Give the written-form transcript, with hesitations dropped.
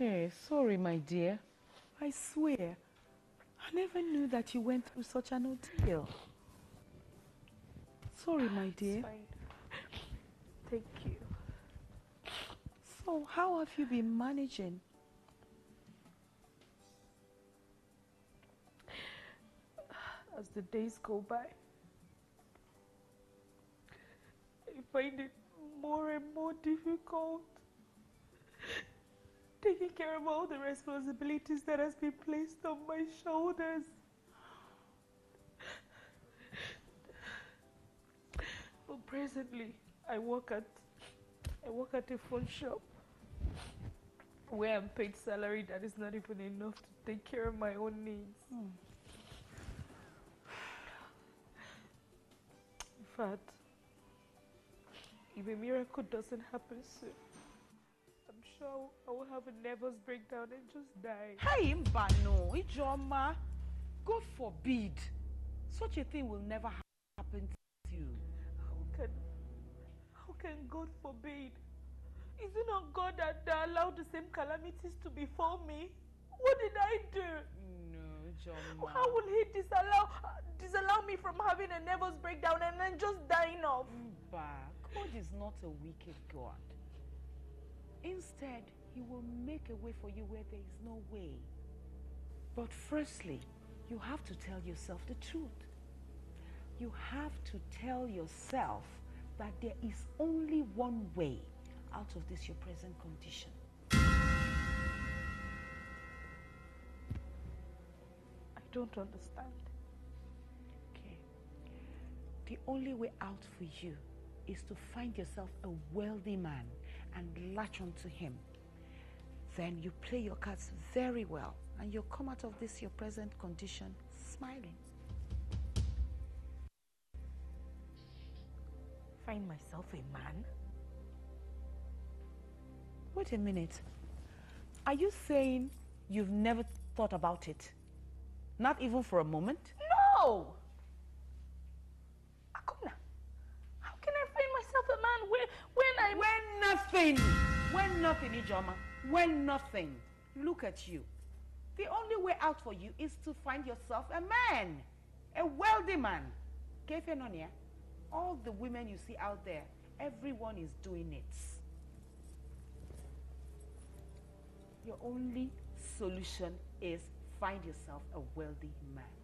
Hey, sorry, my dear. I swear, I never knew that you went through such an ordeal. Sorry, my dear. It's fine. Thank you. So, how have you been managing? As the days go by, I find it more and more difficult taking care of all the responsibilities that has been placed on my shoulders. But presently, I work at a phone shop where I'm paid salary that is not even enough to take care of my own needs. In fact, if a miracle doesn't happen soon, I'm sure I will have a nervous breakdown and just die. Hey, Mbano, Ijoma, God forbid. Such a thing will never happen to you. How can God forbid? Is it not God that allowed the same calamities to befall me? What did I do? No, Ijoma. How will He disallow me from having a nervous breakdown and then just dying off? Mba, God is not a wicked God. Instead, He will make a way for you where there is no way. But firstly, you have to tell yourself the truth. You have to tell yourself that there is only one way out of this your present condition. I don't understand. Okay. The only way out for you is to find yourself a wealthy man and latch onto him. Then you play your cards very well and you'll come out of this your present condition smiling. Find myself a man? Wait a minute. Are you saying you've never thought about it? Not even for a moment? No! Akuna, how can I find myself a man When nothing, Ijoma. When nothing. Look at you. The only way out for you is to find yourself a man. A wealthy man. Kefenonia. All the women you see out there, everyone is doing it. Your only solution is find yourself a wealthy man.